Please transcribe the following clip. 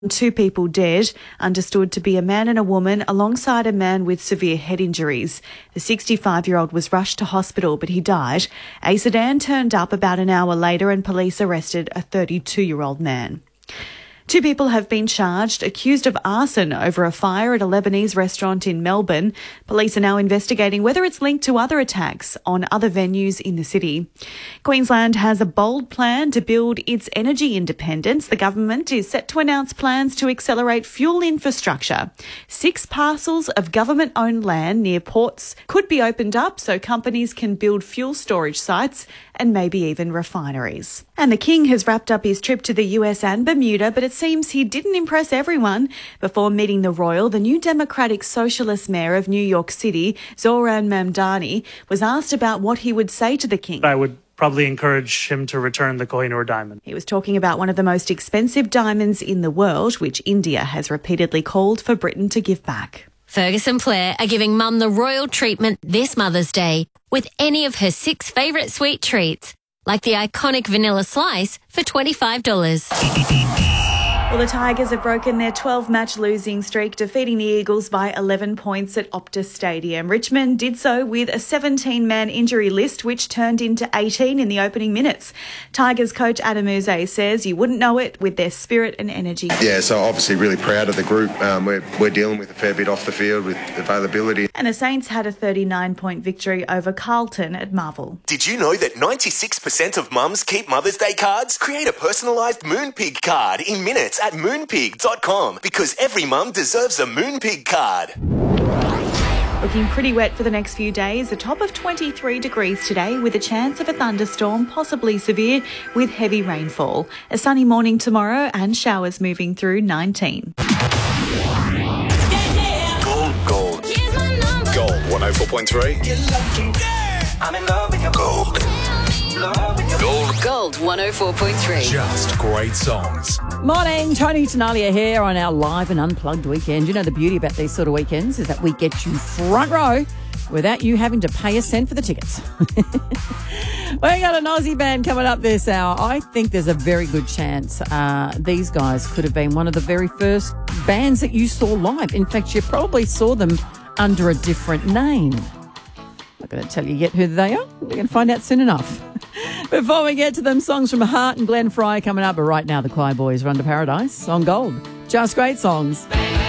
Two people dead, understood to be a man and a woman, alongside a man with severe head injuries. The 65-year-old was rushed to hospital, but he died. A sedan turned up about an hour later and police arrested a 32-year-old man. Two people have been charged, accused of arson over a fire at a Lebanese restaurant in Melbourne. Police are now investigating whether it's linked to other attacks on other venues in the city. Queensland has a bold plan to build its energy independence. The government is set to announce plans to accelerate fuel infrastructure. 6 parcels of government-owned land near ports could be opened up so companies can build fuel storage sites and maybe even refineries. And the King has wrapped up his trip to the US and Bermuda, but it seems he didn't impress everyone. Before meeting the royal, the new Democratic Socialist Mayor of New York City, Zohran Mamdani, was asked about what he would say to the King. I would probably encourage him to return the Kohinoor diamond. He was talking about one of the most expensive diamonds in the world, which India has repeatedly called for Britain to give back. Fergus and Blair are giving Mum the royal treatment this Mother's Day with any of her 6 favourite sweet treats, like the iconic vanilla slice for $25. Well, the Tigers have broken their 12-match losing streak, defeating the Eagles by 11 points at Optus Stadium. Richmond did so with a 17-man injury list, which turned into 18 in the opening minutes. Tigers coach Adam Uze says you wouldn't know it with their spirit and energy. Yeah, so obviously really proud of the group. We're dealing with a fair bit off the field with availability. And the Saints had a 39-point victory over Carlton at Marvel. Did you know that 96% of mums keep Mother's Day cards? Create a personalised Moonpig card in minutes at moonpig.com, because every mum deserves a Moonpig card. Looking pretty wet for the next few days. A top of 23 degrees today with a chance of a thunderstorm, possibly severe, with heavy rainfall. A sunny morning tomorrow and showers moving through 19. Gold. Gold 104.3. I'm in love with your gold. Gold 104.3. Just great songs. Morning, Tony Tenalia here on our live and unplugged weekend. You know the beauty about these sort of weekends is that we get you front row without you having to pay a cent for the tickets. We got an Aussie band coming up this hour. I think there's a very good chance these guys could have been one of the very first bands that you saw live. In fact, you probably saw them under a different name. I'm not going to tell you yet who they are. We're going to find out soon enough. Before we get to them, songs from Hart and Glenn Fry coming up. But right now, the Choir Boys are Under Paradise on Gold. Just great songs.